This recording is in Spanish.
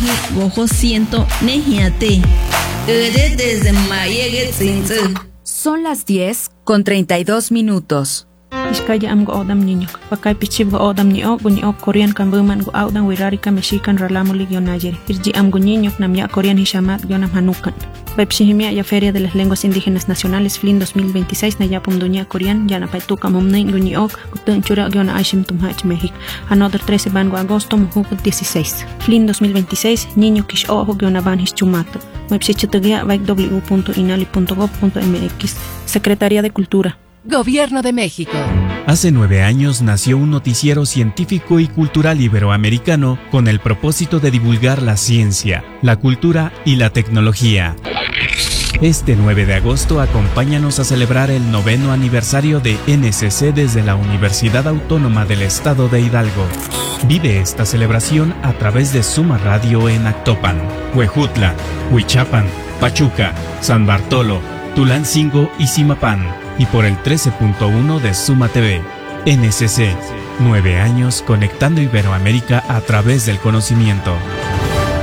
bojo siento nejiate. Desde Mayegue Tzinze. Son las 10:32. Iskaya am go odam niño. Pakay pichib go odam niyo, bunyo Korean kan buman go audan wirarika mexican ralamuli gyonayer. Irji am go niño nam ya Korean hishamat gyonam hanukan. Pepsihimia ya Feria de las Lenguas Indígenas Nacionales FLIN 2026 na yapum dunia Korean ya na paituka mumnain guniok kutun chura gyona aishim tumhach México. Another 13 bango agosto muhu 16. FLIN 2026 niño kish ojo gyona ban hischumato. Website www.inali.gov.mx. Secretaría de Cultura. Gobierno de México. Hace 9 años nació un noticiero científico y cultural iberoamericano con el propósito de divulgar la ciencia, la cultura y la tecnología. Este 9 de agosto acompáñanos a celebrar el 9º aniversario de NCC desde la Universidad Autónoma del Estado de Hidalgo. Vive esta celebración a través de Suma Radio en Actopan, Huejutla, Huichapan, Pachuca, San Bartolo, Tulancingo y Zimapán, y por el 13.1 de Suma TV. NCC, 9 años conectando Iberoamérica a través del conocimiento.